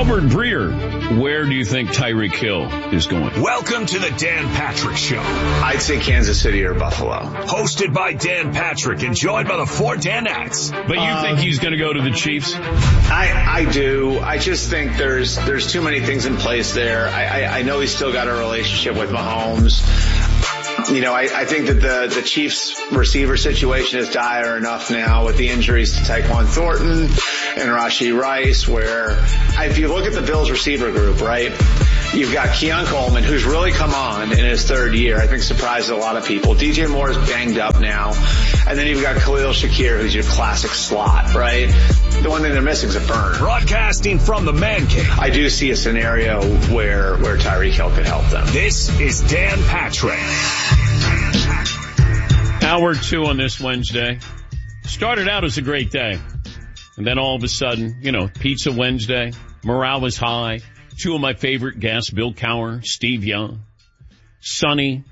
Albert Breer, where do you think Tyreek Hill is going? Welcome to the Dan Patrick Show. I'd say Kansas City or Buffalo. Hosted by Dan Patrick and joined by the 4 Danettes. But you think he's going to go to the Chiefs? I do. I just think there's too many things in place there. I know he's still got a relationship with Mahomes. You know, I think that the Chiefs receiver situation is dire enough now with the injuries to Tyquan Thornton and Rashee Rice, where if you look at the Bills receiver group, right, you've got Keon Coleman, who's really come on in his third year. I think surprised a lot of people. DJ Moore is banged up now. And then you've got Khalil Shakir, who's your classic slot, right? The one thing they're missing is a burn. Broadcasting from the Man Cave. I do see a scenario where Tyreek Hill could help them. This is Dan Patrick. Hour 2 on this Wednesday. Started out as a great day. And then all of a sudden, Pizza Wednesday, morale was high. 2 of my favorite guests, Bill Cowher, Steve Young, Sonny.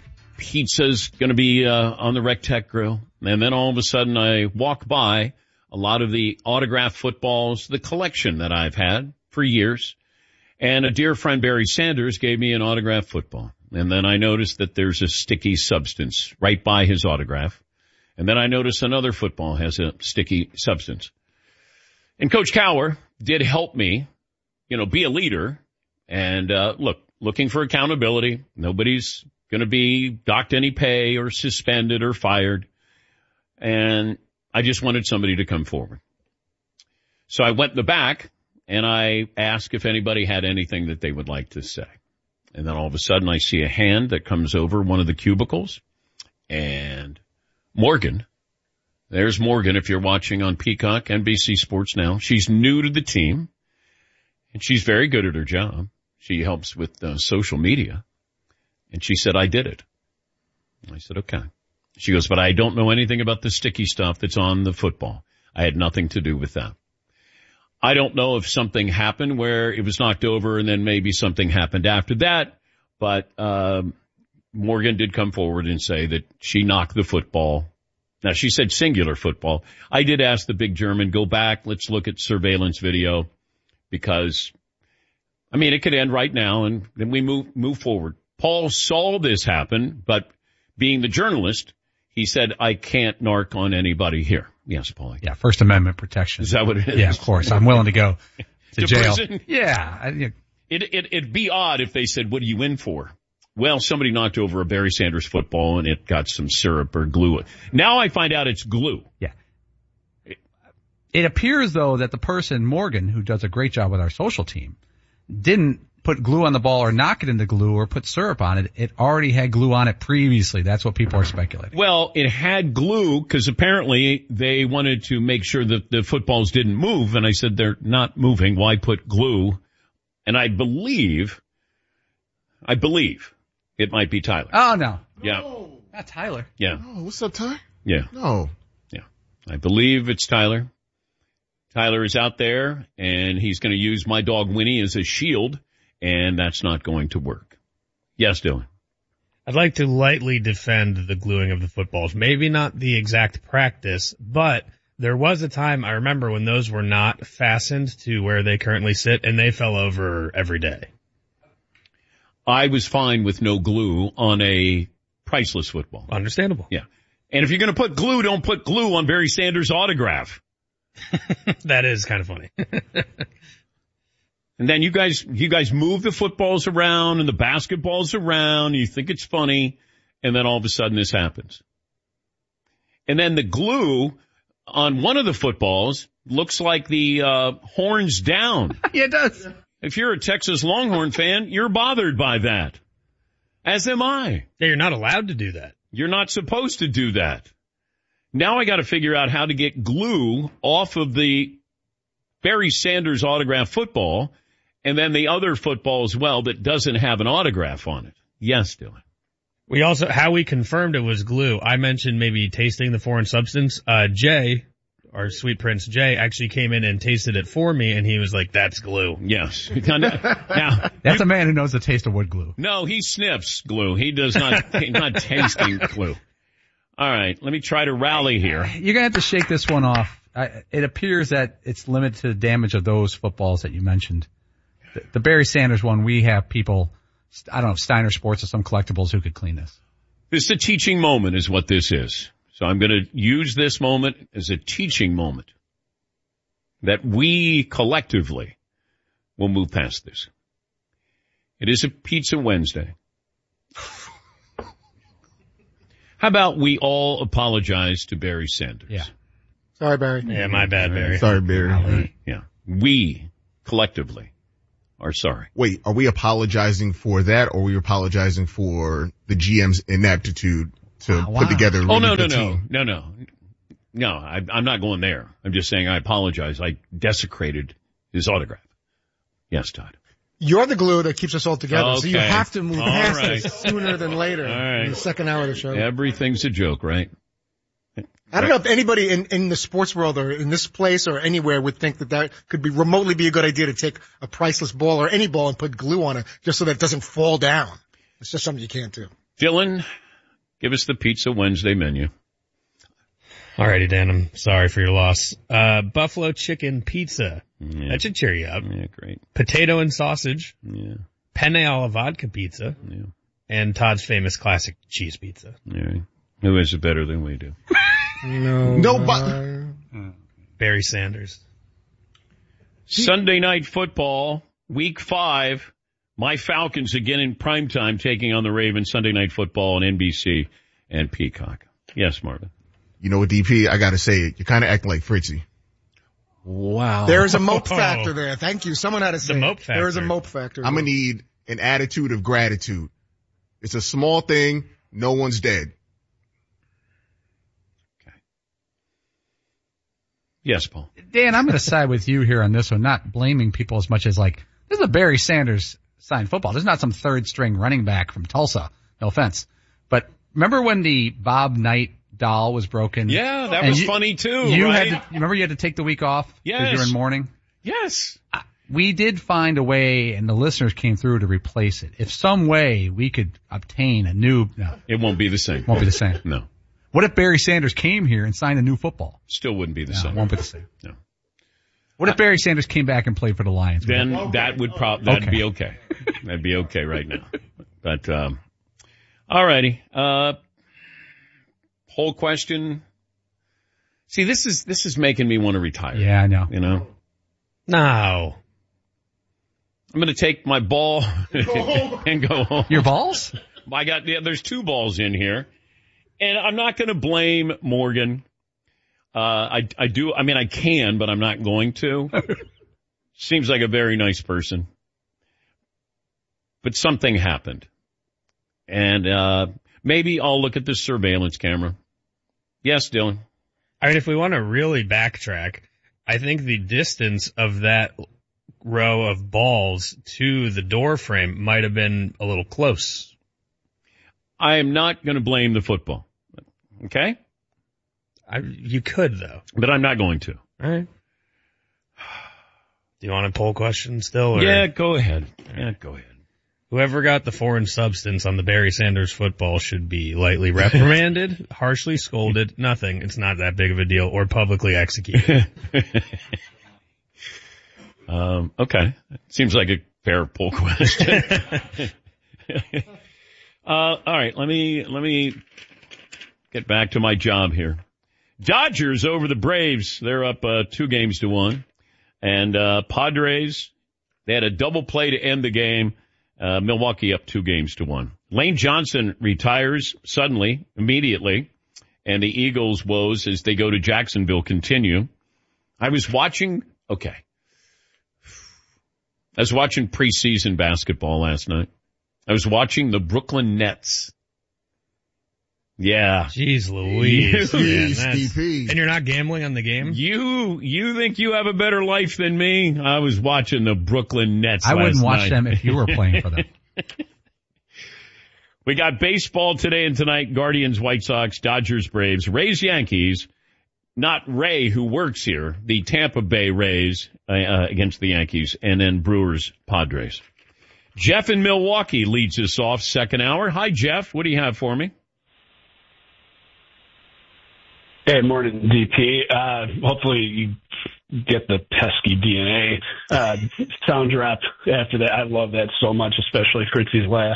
Pizza's going to be on the Rec Tech Grill. And then all of a sudden I walk by a lot of the autographed footballs, the collection that I've had for years. And a dear friend, Barry Sanders, gave me an autographed football. And then I noticed that there's a sticky substance right by his autograph. And then I noticed another football has a sticky substance. And Coach Cowher did help me, be a leader. And looking for accountability. Nobody's going to be docked any pay or suspended or fired. And I just wanted somebody to come forward. So I went in the back and I asked if anybody had anything that they would like to say. And then all of a sudden I see a hand that comes over one of the cubicles. And Morgan, there's Morgan if you're watching on Peacock, NBC Sports Now. She's new to the team and she's very good at her job. She helps with social media. And she said, I did it. I said, okay. She goes, but I don't know anything about the sticky stuff that's on the football. I had nothing to do with that. I don't know if something happened where it was knocked over and then maybe something happened after that. But Morgan did come forward and say that she knocked the football. Now, she said singular football. I did ask the big German, go back, let's look at surveillance video, because, it could end right now and then we move forward. Paul saw this happen, but being the journalist, he said, I can't narc on anybody here. Yes, Paul. Yeah, First Amendment protection. Is that what it is? Yeah, of course. I'm willing to go to jail. Prison? Yeah. It'd be odd if they said, what are you in for? Well, somebody knocked over a Barry Sanders football and it got some syrup or glue. Now I find out it's glue. Yeah. It appears, though, that the person, Morgan, who does a great job with our social team, didn't put glue on the ball or knock it into glue or put syrup on it. It already had glue on it previously. That's what people are speculating. Well, it had glue because apparently they wanted to make sure that the footballs didn't move. And I said, they're not moving. Why put glue? And I believe it might be Tyler. Oh, no. Yeah. No, not Tyler. Yeah. No, what's up, Ty? Yeah. No. Yeah. I believe it's Tyler. Tyler is out there and he's going to use my dog Winnie as a shield. And that's not going to work. Yes, Dylan. I'd like to lightly defend the gluing of the footballs. Maybe not the exact practice, but there was a time I remember when those were not fastened to where they currently sit and they fell over every day. I was fine with no glue on a priceless football. Understandable. Yeah. And if you're going to put glue, don't put glue on Barry Sanders' autograph. That is kind of funny. And then you guys move the footballs around and the basketballs around. You think it's funny. And then all of a sudden this happens. And then the glue on one of the footballs looks like the horns down. Yeah, it does. If you're a Texas Longhorn fan, you're bothered by that. As am I. Yeah, you're not allowed to do that. You're not supposed to do that. Now I got to figure out how to get glue off of the Barry Sanders autograph football and then the other football as well that doesn't have an autograph on it. Yes, Dylan. We also, how we confirmed it was glue. I mentioned maybe tasting the foreign substance. Jay, our sweet Prince Jay, actually came in and tasted it for me, and he was like, that's glue. Yes. Now, that's a man who knows the taste of wood glue. No, he sniffs glue. He does not, not tasting glue. All right, let me try to rally here. You're going to have to shake this one off. It appears that it's limited to the damage of those footballs that you mentioned. The Barry Sanders one, we have people, I don't know, Steiner Sports or some collectibles who could clean this. This is a teaching moment is what this is. So I'm going to use this moment as a teaching moment that we collectively will move past this. It is a Pizza Wednesday. How about we all apologize to Barry Sanders? Yeah. Sorry, Barry. Yeah, my bad, Barry. Sorry, Barry. Yeah. We collectively are sorry. Wait, are we apologizing for that, or are we apologizing for the GM's ineptitude to put together a really good team? No, I'm not going there. I'm just saying I apologize. I desecrated his autograph. Yes, Todd. You're the glue that keeps us all together, so you Okay. have to move All past right. this sooner than later All right. in the second hour of the show. Everything's a joke, right? I don't know if anybody in the sports world or in this place or anywhere would think that could be remotely be a good idea to take a priceless ball or any ball and put glue on it just so that it doesn't fall down. It's just something you can't do. Dylan, give us the Pizza Wednesday menu. Alrighty, Dan, I'm sorry for your loss. Buffalo chicken pizza. Yeah. That should cheer you up. Yeah, great. Potato and sausage. Yeah. Penne alla vodka pizza. Yeah. And Todd's famous classic cheese pizza. Yeah. Who is it better than we do? No, but Barry Sanders. Sunday Night Football, Week 5. My Falcons again in primetime taking on the Ravens. Sunday Night Football on NBC and Peacock. Yes, Marvin. you know what, DP, I gotta say it. You're kind of acting like Fritzy. Wow. There is a mope factor there. Thank you. Someone had to say The mope factor. There is a mope factor. I'm gonna need an attitude of gratitude. It's a small thing. No one's dead. Yes, Paul. Dan, I'm going to side with you here on this one, not blaming people as much as like, this is a Barry Sanders signed football. This is not some third string running back from Tulsa. No offense. But remember when the Bob Knight doll was broken? Yeah, that And was funny too, you right? had to, you remember you had to take the week off? Yes. Because you're in mourning? Yes. We did find a way, and the listeners came through to replace it. If some way we could obtain a new, no, It won't be the same. won't be the same. No. What if Barry Sanders came here and signed a new football? Still wouldn't be the No, same. it won't be the same. No. What if Barry Sanders came back and played for the Lions? Then that would that'd Okay. be okay. That'd be okay right now. But, all righty. Whole question. See, this is making me want to retire. Yeah, I know. You know? No. I'm going to take my ball and go home. Your balls? There's two balls in here. And I'm not going to blame Morgan. I can, but I'm not going to. Seems like a very nice person. But something happened. And, maybe I'll look at the surveillance camera. Yes, Dylan. I mean, if we want to really backtrack, I think the distance of that row of balls to the door frame might have been a little close. I am not going to blame the football. Okay? You could, though. But I'm not going to. All right. Do you want a poll question still? Or? Yeah, go ahead. Yeah, go ahead. Whoever got the foreign substance on the Barry Sanders football should be lightly reprimanded, harshly scolded, nothing. It's not that big of a deal, or publicly executed. Okay. Seems like a fair poll question. All right. Let me get back to my job here. Dodgers over the Braves. They're up 2-1. And Padres, they had a double play to end the game. Milwaukee up 2-1. Lane Johnson retires suddenly, immediately, and the Eagles' woes as they go to Jacksonville continue. I was watching preseason basketball last night. I was watching the Brooklyn Nets. Yeah. Jeez Louise. man, Jeez, DP. And you're not gambling on the game? You think you have a better life than me? I was watching the Brooklyn Nets I last wouldn't watch night. them if you were playing for them. We got baseball today and tonight. Guardians, White Sox, Dodgers, Braves, Rays, Yankees. Not Ray, who works here. The Tampa Bay Rays against the Yankees. And then Brewers, Padres. Jeff in Milwaukee leads us off second hour. Hi, Jeff. What do you have for me? Hey, morning, DP. Hopefully you get the pesky DNA sound drop after that. I love that so much, especially Fritzy's laugh.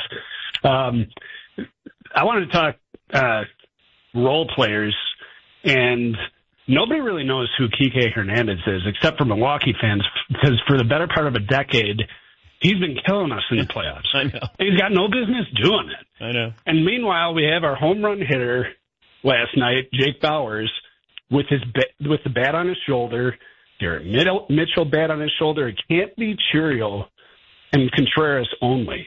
I wanted to talk role players, and nobody really knows who Kike Hernandez is except for Milwaukee fans, because for the better part of a decade, he's been killing us in the playoffs. I know. He's got no business doing it. I know. And meanwhile, we have our home run hitter last night, Jake Bauers, with the bat on his shoulder, Derek Mitchell bat on his shoulder. It can't be Churiel and Contreras only.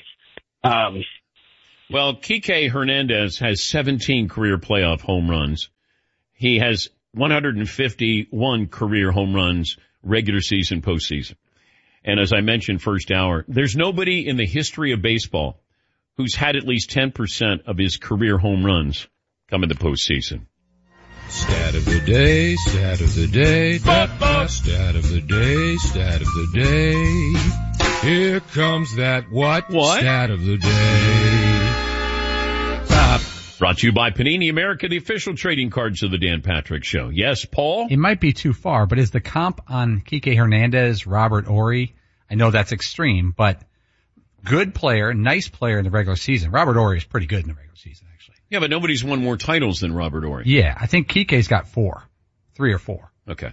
Well, Kike Hernandez has 17 career playoff home runs. He has 151 career home runs, regular season, postseason. And as I mentioned first hour, there's nobody in the history of baseball who's had at least 10% of his career home runs come in the postseason. Stat of the day, stat of the day, stat of the day, stat of the day. Here comes that what? Stat of the day. Brought to you by Panini America, the official trading cards of the Dan Patrick Show. Yes, Paul? It might be too far, but is the comp on Kike Hernandez, Robert Horry? I know that's extreme, but good player, nice player in the regular season. Robert Horry is pretty good in the regular season, actually. Yeah, but nobody's won more titles than Robert Horry. Yeah, I think Kike's got 3 or 4. Okay.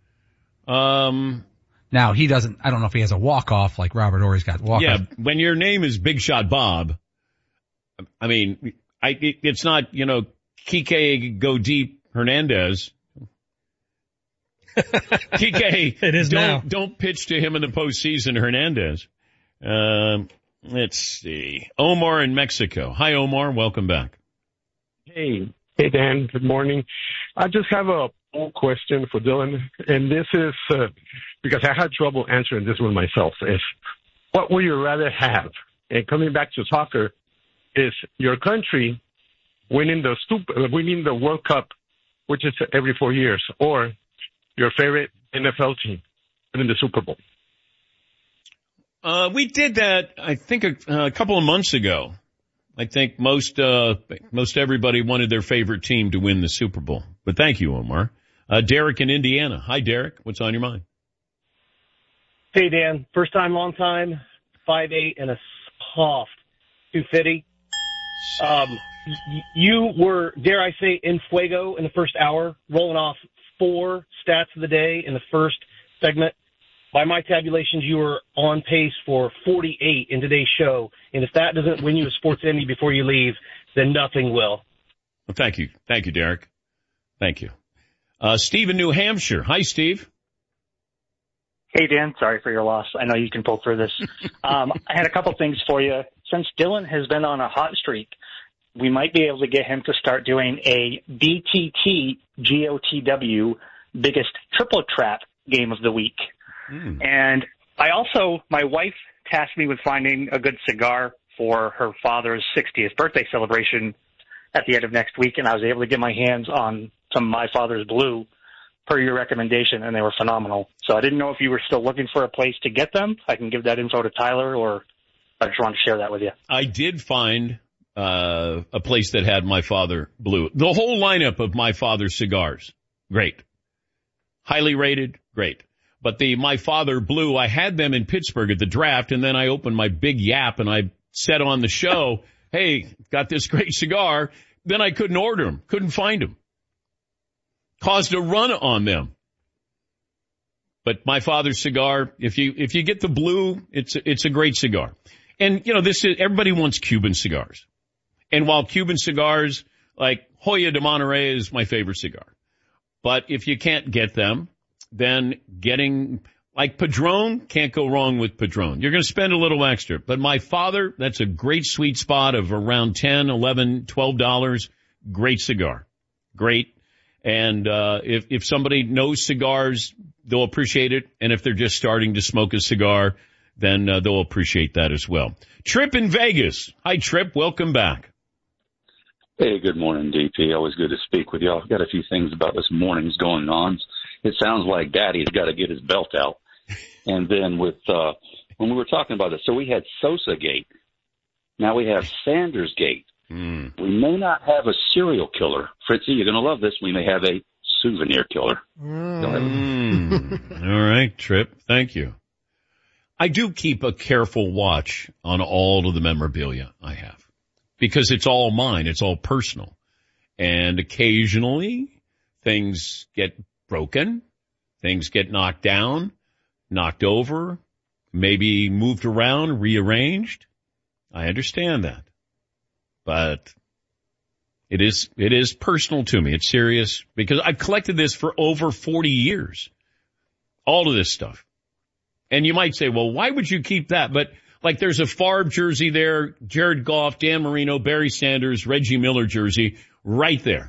Now he doesn't, I don't know if he has a walk-off like Robert Horry's got walk-off. Yeah, when your name is Big Shot Bob, I mean, it's not, Kike Go Deep Hernandez. Kike, it is don't pitch to him in the postseason, Hernandez. Let's see. Omar in Mexico. Hi, Omar. Welcome back. Hey, Dan. Good morning. I just have a poll question for Dylan, and this is because I had trouble answering this one myself. Is what would you rather have? And coming back to soccer, is your country winning the World Cup, which is every 4 years, or your favorite NFL team winning the Super Bowl? We did that, I think, a couple of months ago. I think most everybody wanted their favorite team to win the Super Bowl. But thank you, Omar. Derek in Indiana. Hi, Derek. What's on your mind? Hey, Dan. First time, long time. 5'8" and a soft 250. You were, dare I say, in fuego in the first hour, rolling off 4 stats of the day in the first segment. By my tabulations, you were on pace for 48 in today's show. And if that doesn't win you a sports Emmy before you leave, then nothing will. Well, thank you. Thank you, Derek. Thank you. Steve in New Hampshire. Hi, Steve. Hey, Dan. Sorry for your loss. I know you can pull through this. I had a couple things for you. Since Dylan has been on a hot streak, we might be able to get him to start doing a BTT GOTW biggest triple trap game of the week. And my wife tasked me with finding a good cigar for her father's 60th birthday celebration at the end of next week, and I was able to get my hands on some My Father's Blue per your recommendation, and they were phenomenal. So I didn't know if you were still looking for a place to get them. I can give that info to Tyler, or I just wanted to share that with you. I did find a place that had My Father Blue. The whole lineup of My Father cigars, great. Highly rated, great. But the My Father Blue, I had them in Pittsburgh at the draft, and then I opened my big yap and I said on the show, hey, got this great cigar. Then I couldn't order them, couldn't find them. Caused a run on them. But My Father's cigar, if you get the blue, it's a great cigar. And everybody wants Cuban cigars. And while Cuban cigars, like Joya de Monterrey is my favorite cigar. But if you can't get them, then getting, like Padron, can't go wrong with Padron. You're going to spend a little extra. But My Father, that's a great sweet spot of around $10, $11, $12. Great cigar. Great. And if somebody knows cigars, they'll appreciate it. And if they're just starting to smoke a cigar, then they'll appreciate that as well. Trip in Vegas. Hi, Trip. Welcome back. Hey, good morning, DP. Always good to speak with y'all. I've got a few things about this morning's going on. It sounds like Daddy's got to get his belt out. And then with when we were talking about it, so we had Sosa Gate. Now we have Sanders Gate. We may not have a serial killer. Fritzy, you're going to love this. We may have a souvenir killer. All right, Trip. Thank you. I do keep a careful watch on all of the memorabilia I have because it's all mine. It's all personal. And occasionally things get broken. Things get knocked down, knocked over, maybe moved around, rearranged. I understand that. But it is personal to me. It's serious because I've collected this for over 40 years. All of this stuff. And you might say, well, why would you keep that? But like there's a Favre jersey there, Jared Goff, Dan Marino, Barry Sanders, Reggie Miller jersey right there.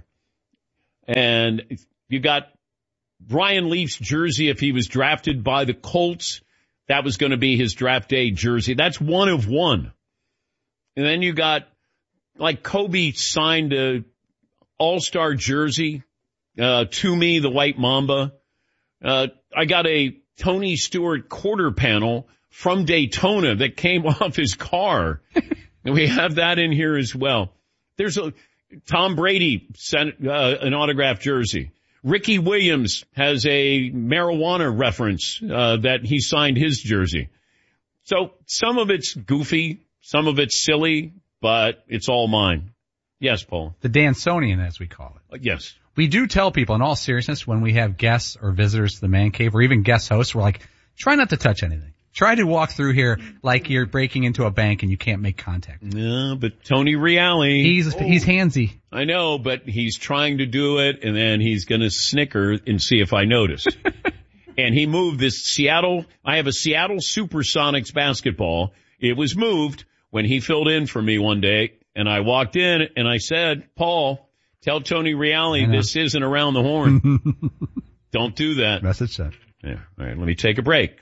And you got Ryan Leaf's jersey if he was drafted by the Colts. That was going to be his draft day jersey. That's one of one. And then you got like Kobe signed a all-star jersey to me, the White Mamba. I got a Tony Stewart quarter panel from Daytona that came off his car. And we have that in here as well. There's a Tom Brady sent an autographed jersey. Ricky Williams has a marijuana reference that he signed his jersey. So some of it's goofy, some of it's silly, but it's all mine. Yes, Paul. The Dansonian, as we call it. Yes. We do tell people, in all seriousness, when we have guests or visitors to the man cave, or even guest hosts, we're like, try not to touch anything. Try to walk through here like you're breaking into a bank and you can't make contact. No, but Tony Reale. He's handsy. I know, but he's trying to do it, and then he's going to snicker and see if I notice. And he moved this Seattle. I have a Seattle Supersonics basketball. It was moved when he filled in for me one day, and I walked in and I said, Paul, tell Tony Reale this isn't around the horn. Don't do that. Message sent. Yeah. All right, let me take a break.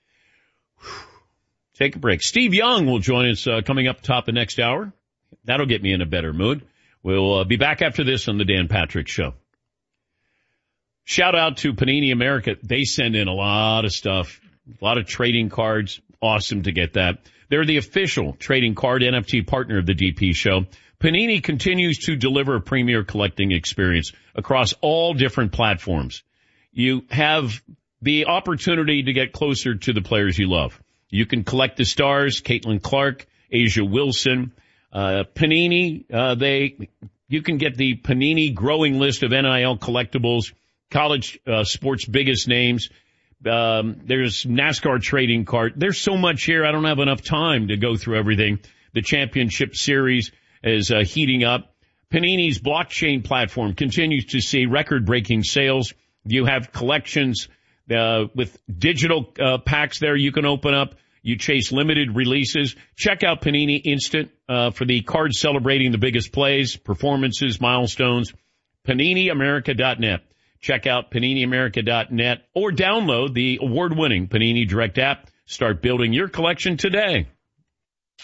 Take a break. Steve Young will join us coming up top of next hour. That'll get me in a better mood. We'll be back after this on the Dan Patrick Show. Shout out to Panini America. They send in a lot of stuff, a lot of trading cards. Awesome to get that. They're the official trading card NFT partner of the DP Show. Panini continues to deliver a premier collecting experience across all different platforms. You have the opportunity to get closer to the players you love. You can collect the stars, Caitlin Clark, Asia Wilson, Panini. You can get the Panini growing list of NIL collectibles, college sports biggest names. There's NASCAR trading card. There's so much here. I don't have enough time to go through everything. The championship series is heating up. Panini's blockchain platform continues to see record-breaking sales. You have collections with digital packs there you can open up. You chase limited releases. Check out Panini Instant for the cards celebrating the biggest plays, performances, milestones. PaniniAmerica.net. Check out PaniniAmerica.net or download the award-winning Panini Direct app. Start building your collection today.